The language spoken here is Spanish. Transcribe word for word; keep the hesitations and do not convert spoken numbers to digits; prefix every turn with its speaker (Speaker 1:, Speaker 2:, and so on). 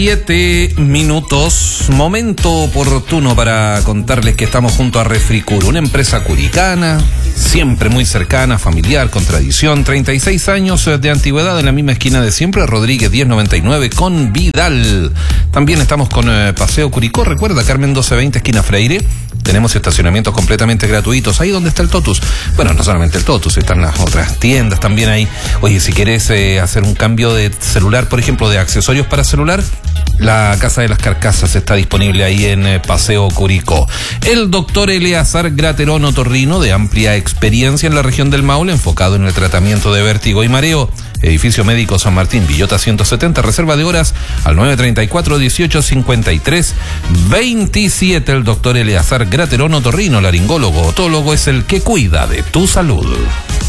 Speaker 1: Siete minutos, momento oportuno para contarles que estamos junto a Refricur, una empresa curicana, siempre muy cercana, familiar, con tradición, treinta y seis años de antigüedad en la misma esquina de siempre, Rodríguez diez noventa y nueve con Vidal. También estamos con eh, Paseo Curicó, recuerda, Carmen doce veinte, esquina Freire. Tenemos estacionamientos completamente gratuitos, ahí donde está el Totus. Bueno, no solamente el Totus, están las otras tiendas también ahí. Oye, si quieres eh, hacer un cambio de celular, por ejemplo, de accesorios para celular, la Casa de las Carcasas está disponible ahí en eh, Paseo Curicó. El doctor Eleazar Graterón Otorrino, de amplia experiencia en la región del Maule, enfocado en el tratamiento de vértigo y mareo. Edificio Médico San Martín, Villota ciento setenta, reserva de horas al nueve treinta y cuatro, dieciocho cincuenta y tres, veintisiete. El doctor Eleazar Graterón Otorrino, laringólogo, otólogo, es el que cuida de tu salud.